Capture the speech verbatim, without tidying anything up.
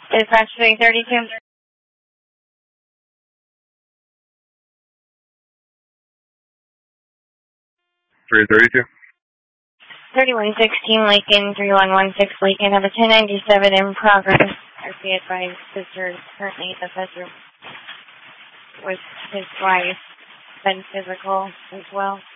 Dispatch three thirty-two. three thirty-two. thirty-one sixteen Lincoln, three one one six Lincoln, have a ten ninety-seven in progress. R P advised sister is currently in the bedroom with his wife, been physical as well.